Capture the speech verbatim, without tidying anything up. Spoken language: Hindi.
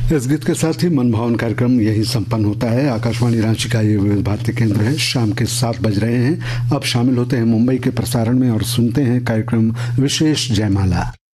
इस गीत के साथ ही मनभावन कार्यक्रम यही संपन्न होता है। आकाशवाणी रांची का ये विविध भारती केंद्र है। शाम के सात बज रहे हैं। अब शामिल होते हैं मुंबई के प्रसारण में और सुनते हैं कार्यक्रम विशेष जयमाला।